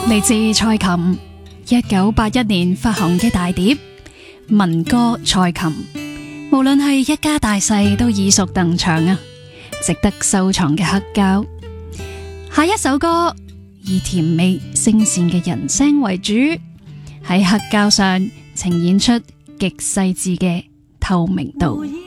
嚟自蔡琴1981年發行嘅大碟民歌蔡琴，無論係一家大細都耳熟能詳啊，值得收藏嘅黑膠。下一首歌以甜美聲線嘅人聲為主，喺黑膠上呈現出極細緻嘅透明度。